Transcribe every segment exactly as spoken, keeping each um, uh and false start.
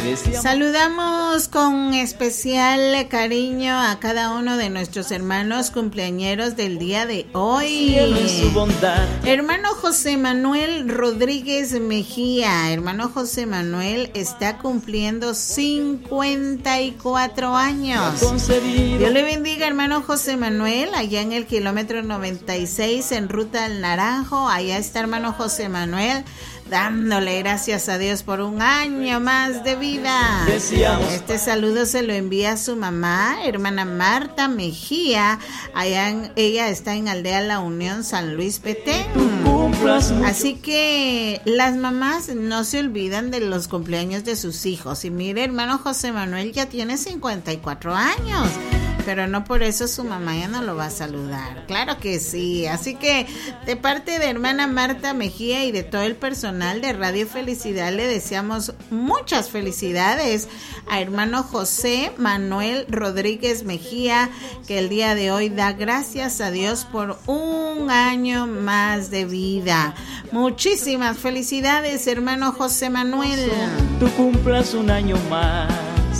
Saludamos con especial cariño a cada uno de nuestros hermanos cumpleañeros del día de hoy. Hermano José Manuel Rodríguez Mejía. Hermano José Manuel está cumpliendo cincuenta y cuatro años. Dios le bendiga, hermano José Manuel, allá en el kilómetro noventa y seis en Ruta al Naranjo. Allá está hermano José Manuel, dándole gracias a Dios por un año más de vida. Este saludo se lo envía a su mamá, hermana Marta Mejía. Allá en, ella está en Aldea La Unión, San Luis Petén. Así que las mamás no se olvidan de los cumpleaños de sus hijos. Y mire, hermano José Manuel ya tiene cincuenta y cuatro años. Pero no por eso su mamá ya no lo va a saludar. Claro que sí. Así que de parte de hermana Marta Mejía y de todo el personal de Radio Felicidad le deseamos muchas felicidades a hermano José Manuel Rodríguez Mejía, que el día de hoy da gracias a Dios por un año más de vida. Muchísimas felicidades, hermano José Manuel. Tú cumplas un año más.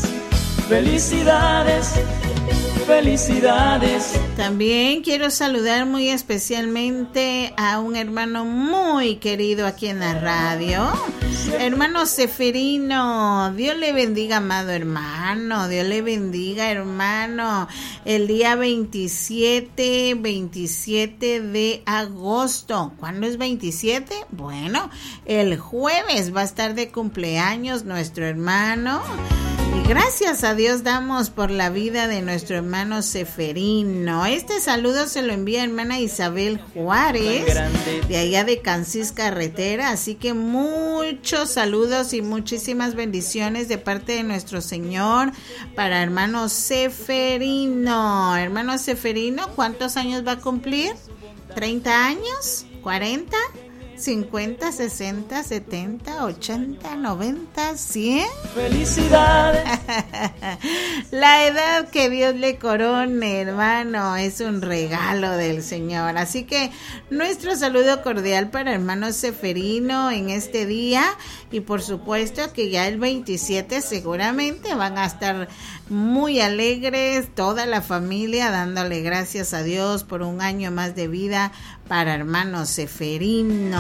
Felicidades. Felicidades. También quiero saludar muy especialmente a un hermano muy querido aquí en la radio, hermano Seferino. Dios le bendiga, amado hermano. Dios le bendiga, hermano. El día veintisiete, veintisiete de agosto. ¿Cuándo es veintisiete? Bueno, el jueves va a estar de cumpleaños nuestro hermano. Y gracias a Dios damos por la vida de nuestro hermano Seferino. Este saludo se lo envía hermana Isabel Juárez, de allá de Cancís Carretera. Así que muchos saludos y muchísimas bendiciones de parte de nuestro Señor para hermano Seferino. Hermano Seferino, ¿cuántos años va a cumplir? ¿treinta años? ¿cuarenta? cincuenta, sesenta, setenta, ochenta, noventa, cien. Felicidades. La edad que Dios le corone, hermano, es un regalo del Señor. Así que nuestro saludo cordial para hermano Seferino en este día. Y por supuesto que ya el veintisiete seguramente van a estar muy alegres, toda la familia dándole gracias a Dios por un año más de vida para hermano Seferino.